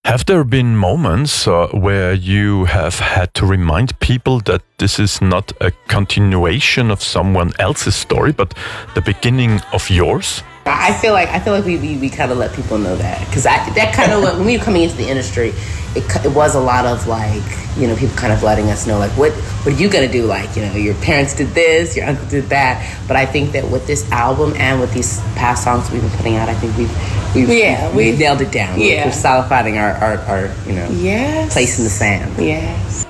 Have there been moments where you have had to remind people that this is not a continuation of someone else's story, but the beginning of yours? I feel like we kind of let people know that, because that kind of when we were coming into the industry, it was a lot of like, you know, people kind of letting us know like what are you gonna do, like, you know, your parents did this, your uncle did that. But I think that with this album and with these past songs we've been putting out, I think we've nailed it down. Yeah. We're solidifying our you know, Yes. place in the sand. Yes.